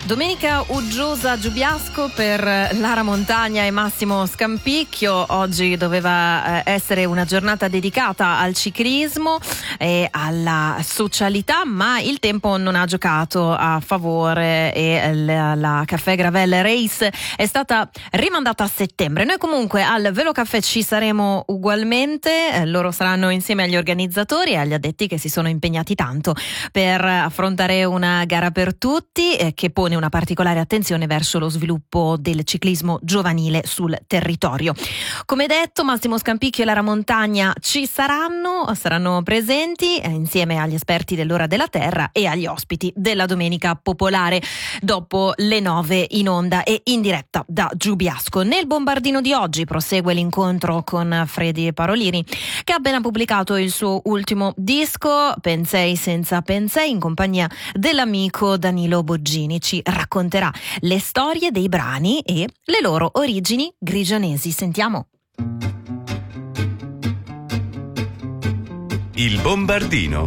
Domenica uggiosa a Giubiasco per Lara Montagna e Massimo Scampicchio. Oggi doveva essere una giornata dedicata al ciclismo e alla socialità, ma il tempo non ha giocato a favore e la Caffè Gravel Race è stata rimandata a settembre. Noi comunque al Velocaffè ci saremo ugualmente, loro saranno insieme agli organizzatori e agli addetti che si sono impegnati tanto per affrontare una gara per tutti che pone una particolare attenzione verso lo sviluppo del ciclismo giovanile sul territorio. Come detto, Massimo Scampicchio e Lara Montagna ci saranno presenti insieme agli esperti dell'Ora della Terra e agli ospiti della Domenica Popolare dopo le 9 in onda e in diretta da Giubiasco. Nel bombardino di oggi prosegue l'incontro con Freddy Parolini, che ha appena pubblicato il suo ultimo disco Pensei senza Pensei in compagnia dell'amico Danilo Boggini. Ci racconterà le storie dei brani e le loro origini grigionesi. Sentiamo. Il bombardino.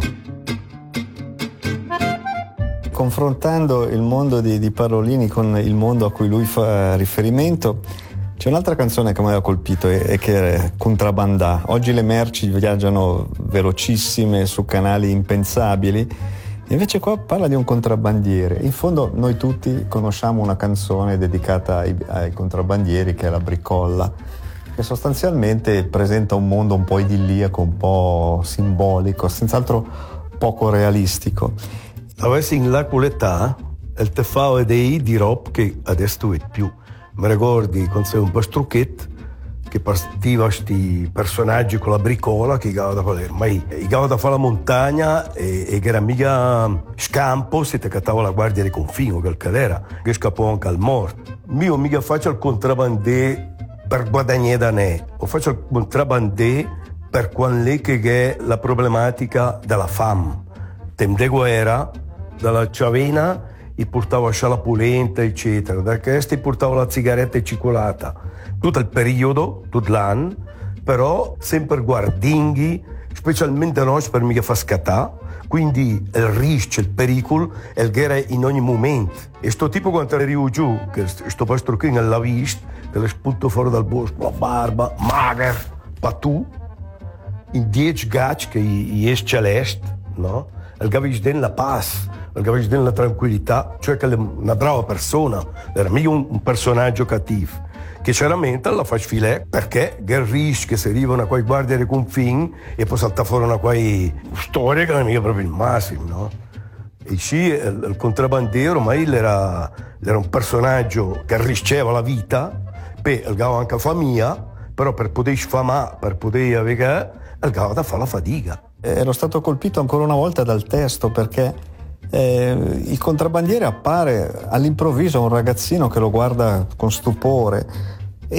Confrontando il mondo di Parolini con il mondo a cui lui fa riferimento, c'è un'altra canzone che mi aveva colpito e che è Contrabbandà. Oggi le merci viaggiano velocissime su canali impensabili. Invece qua parla di un contrabbandiere. In fondo noi tutti conosciamo una canzone dedicata ai contrabbandieri, che è La Bricolla, che sostanzialmente presenta un mondo un po' idilliaco, un po' simbolico, senz'altro poco realistico. Avessi in là quell'età, il te fa dei di rob che adesso è più. Mi ricordi quando sei un po' strucchetto, che partiva sti personaggi con la bricola che gava da fare, ma gava da fare la montagna e che era mica scampo se te cattava la guardia di confino che era che scappò anche al morto. Io mica faccio il contrabbandè per guadagnare da ne, o faccio il contrabbandè per quando che è la problematica della fame. Tempo di guerra, dalla ciavena e portava sciala pulenta eccetera, da questi portava la sigaretta e cicolata. Tutto il periodo, tutto l'anno, però sempre guardinghi, specialmente noi per mica fa scattare, quindi il rischio, il pericolo, è il che in ogni momento. E sto tipo quando ero giù, che sto pastro qui l'ha visto, che le spunto fuori dal bosco, la barba, mager, patù, in 10 gacci che gli è celeste, no? Il che aveva la pace, il che aveva la tranquillità, cioè che è una brava persona, era mica un personaggio cattivo. Che chiaramente la fa sfilare perché il rischio che si arrivano a quei guardie dei confini e poi salta fuori una quei storia che non è mica proprio il massimo, no? E sì, il contrabbandiero, ma lui era un personaggio che rischiava la vita, poi aveva anche famiglia, però per poter sfamare, per poter avere, aveva da fare la fatica. Ero stato colpito ancora una volta dal testo perché il contrabbandiere appare all'improvviso un ragazzino che lo guarda con stupore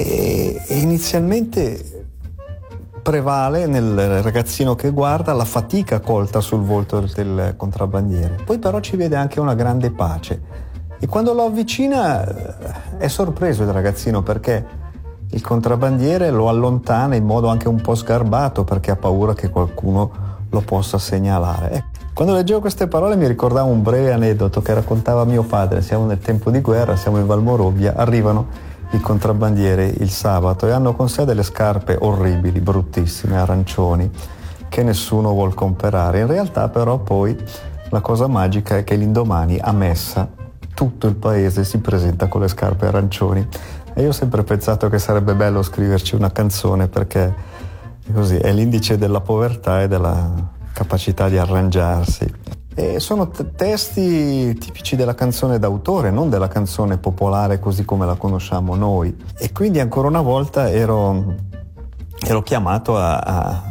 e inizialmente prevale nel ragazzino che guarda la fatica colta sul volto del contrabbandiere. Poi però ci vede anche una grande pace e quando lo avvicina è sorpreso il ragazzino perché il contrabbandiere lo allontana in modo anche un po' sgarbato perché ha paura che qualcuno lo possa segnalare. Quando leggevo queste parole mi ricordavo un breve aneddoto che raccontava mio padre. Siamo nel tempo di guerra, siamo in Valmorobia, arrivano i contrabbandieri il sabato e hanno con sé delle scarpe orribili, bruttissime, arancioni, che nessuno vuol comprare. In realtà però poi la cosa magica è che l'indomani a messa tutto il paese si presenta con le scarpe arancioni e io ho sempre pensato che sarebbe bello scriverci una canzone perché così è l'indice della povertà e della capacità di arrangiarsi. E sono testi tipici della canzone d'autore, non della canzone popolare così come la conosciamo noi. E quindi ancora una volta ero chiamato a